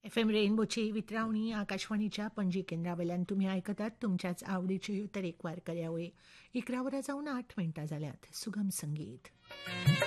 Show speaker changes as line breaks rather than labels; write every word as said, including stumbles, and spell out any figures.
F M रेनबोची वितरावणी आकाशवाणीच्या पणजी केंद्रावेल्यान तुम्ही आयकतात तुमच्याच आवडीची तरेकवार कार्यावळी. इकरा वरां जावन आठ मिनटां जाल्यात. सुगम संगीत